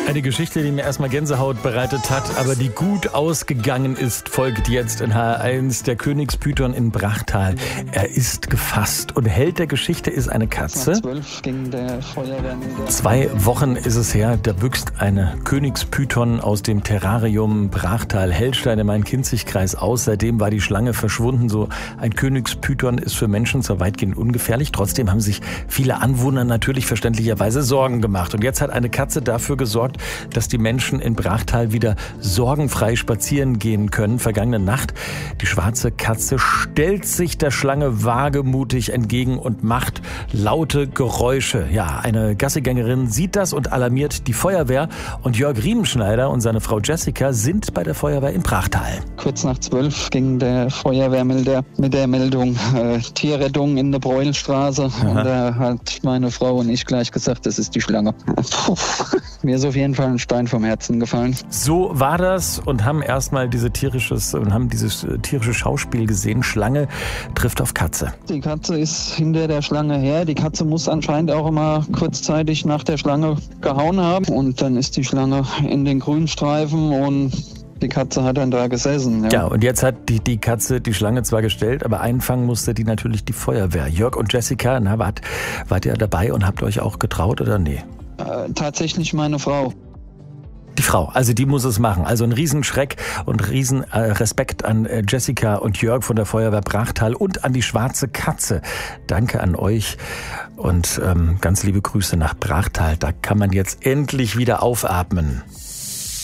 Eine Geschichte, die mir erstmal Gänsehaut bereitet hat, aber die gut ausgegangen ist, folgt jetzt in HR1. Der Königspython in Brachtal. Er ist gefasst und Held der Geschichte ist eine Katze. 12 ging der Feuerwehr. 2 Wochen ist es her, da büchst eine Königspython aus dem Terrarium Brachtal-Hellstein im Main-Kinzig-Kreis aus. Seitdem war die Schlange verschwunden. So ein Königspython ist für Menschen zwar weitgehend ungefährlich, trotzdem haben sich viele Anwohner natürlich verständlicherweise Sorgen gemacht. Und jetzt hat eine Katze dafür gesorgt, dass die Menschen in Brachtal wieder sorgenfrei spazieren gehen können. Vergangene Nacht, die schwarze Katze stellt sich der Schlange wagemutig entgegen und macht laute Geräusche. Ja, eine Gassigängerin sieht das und alarmiert die Feuerwehr. Und Jörg Riemenschneider und seine Frau Jessica sind bei der Feuerwehr in Brachtal. Kurz nach 12 ging der Feuerwehrmelder mit der Meldung Tierrettung in der Bräuelstraße. Und da hat meine Frau und ich gleich gesagt, das ist die Schlange. Mir ist auf jeden Fall ein Stein vom Herzen gefallen. So war das und haben erstmal dieses tierische Schauspiel gesehen. Schlange trifft auf Katze. Die Katze ist hinter der Schlange her. Die Katze muss anscheinend auch immer kurzzeitig nach der Schlange gehauen haben. Und dann ist die Schlange in den Grünstreifen und die Katze hat dann da gesessen. Ja, und jetzt hat die Katze die Schlange zwar gestellt, aber einfangen musste die natürlich die Feuerwehr. Jörg und Jessica, wart ihr dabei und habt euch auch getraut oder nee? Tatsächlich meine Frau. Die Frau, also die muss es machen. Also ein Riesenschreck und Respekt an Jessica und Jörg von der Feuerwehr Brachtal und an die schwarze Katze. Danke an euch und ganz liebe Grüße nach Brachtal. Da kann man jetzt endlich wieder aufatmen.